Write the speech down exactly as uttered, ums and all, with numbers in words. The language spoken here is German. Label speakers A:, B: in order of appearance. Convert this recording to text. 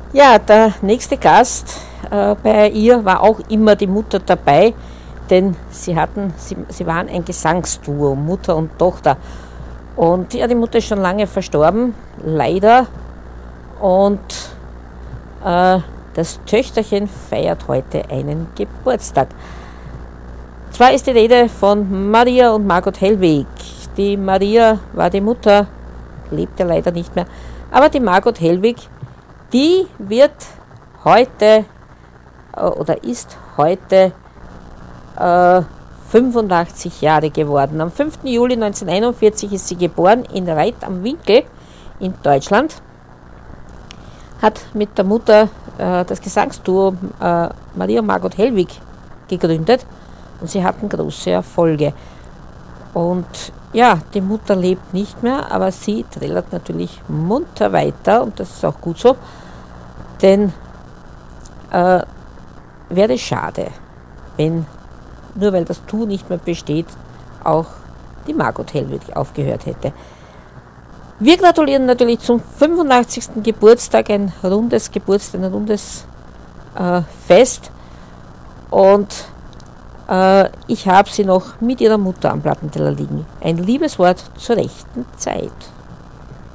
A: Ja, der nächste Gast äh, bei ihr war auch immer die Mutter dabei, denn sie hatten, sie, sie waren ein Gesangsduo, Mutter und Tochter. Und ja, die Mutter ist schon lange verstorben, leider. Und äh, das Töchterchen feiert heute einen Geburtstag. Zwar ist die Rede von Maria und Margot Hellwig. Die Maria war die Mutter, lebte leider nicht mehr, aber die Margot Hellwig, die wird heute äh, oder ist heute äh, fünfundachtzig Jahre geworden. Am fünften Juli neunzehnhunderteinundvierzig ist sie geboren in Reit am Winkl in Deutschland. Hat mit der Mutter äh, das Gesangsduo äh, Maria und Margot Hellwig gegründet und sie hatten große Erfolge. Und ja, die Mutter lebt nicht mehr, aber sie trällert natürlich munter weiter und das ist auch gut so, denn äh, wäre schade, wenn nur weil das Tu nicht mehr besteht, auch die Margot Hellwig aufgehört hätte. Wir gratulieren natürlich zum fünfundachtzigsten Geburtstag, ein rundes Geburtstag, ein rundes äh, Fest und äh, ich habe sie noch mit ihrer Mutter am Plattenteller liegen. Ein liebes Wort zur rechten Zeit.